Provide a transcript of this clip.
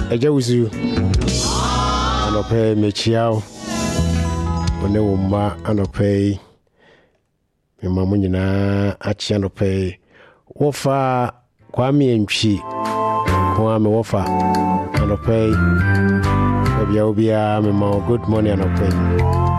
Ejawuzu anope mechiao one wo ma anope me mamu nyina achi anope wofa Kwame Ntwi Kwame wofa anope obia me ma good morning anope